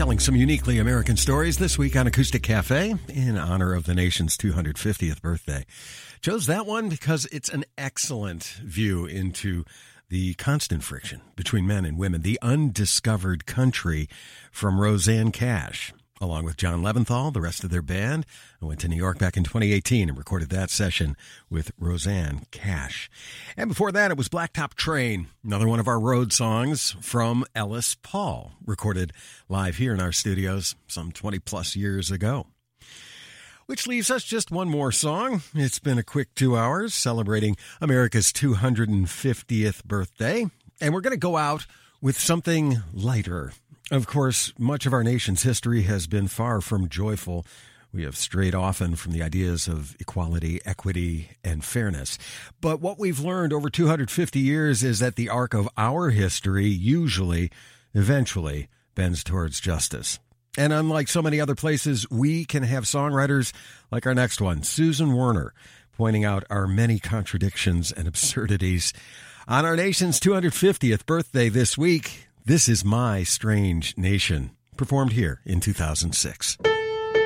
Telling some uniquely American stories this week on Acoustic Cafe in honor of the nation's 250th birthday. Chose that one because it's an excellent view into the constant friction between men and women, the undiscovered country, from Rosanne Cash. Along with John Leventhal, the rest of their band, I went to New York back in 2018 and recorded that session with Rosanne Cash. And before that, it was Blacktop Train, another one of our road songs from Ellis Paul, recorded live here in our studios some 20-plus years ago. Which leaves us just one more song. It's been a quick 2 hours celebrating America's 250th birthday, and we're going to go out with something lighter. Of course, much of our nation's history has been far from joyful. We have strayed often from the ideas of equality, equity, and fairness. But what we've learned over 250 years is that the arc of our history usually, eventually, bends towards justice. And unlike so many other places, we can have songwriters like our next one, Susan Werner, pointing out our many contradictions and absurdities. On our nation's 250th birthday this week, this is My Strange Nation, performed here in 2006.